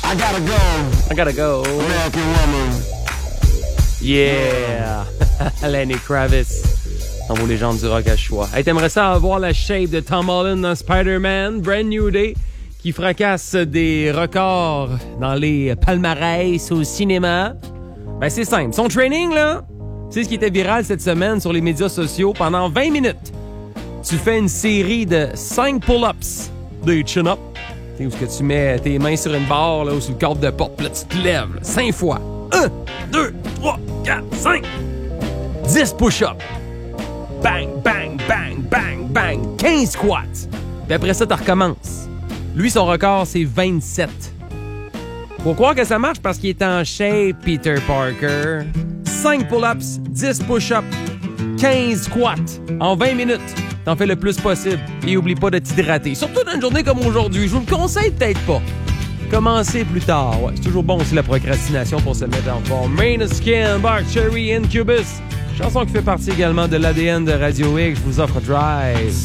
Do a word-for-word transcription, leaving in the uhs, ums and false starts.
I gotta go. I gotta go. American woman. Yeah! Lenny Kravitz. En vos légendes du rock à choix. Hey, t'aimerais ça avoir la shape de Tom Holland dans Spider-Man, Brand New Day, qui fracasse des records dans les palmarès au cinéma? Ben, c'est simple. Son training, là, c'est ce qui était viral cette semaine sur les médias sociaux pendant vingt minutes. Tu fais une série de cinq pull-ups, des chin-ups, où que tu mets tes mains sur une barre là, ou sur le cadre de porte, puis là, tu te lèves là, cinq fois. un, deux, trois, quatre, cinq. dix push-ups. Bang, bang, bang, bang, bang. quinze squats. Puis après ça, tu recommences. Lui, son record, c'est vingt-sept. Faut croire que ça marche parce qu'il est en shape, Peter Parker. cinq pull-ups, dix push-ups, quinze squats en vingt minutes. T'en fais le plus possible et oublie pas de t'hydrater. Surtout dans une journée comme aujourd'hui. Je vous le conseille peut-être pas. Commencez plus tard. Ouais, c'est toujours bon aussi la procrastination pour se mettre en forme. Maneskin, Bark Cherry, Incubus. Chanson qui fait partie également de l'A D N de Radio X. Je vous offre Drive.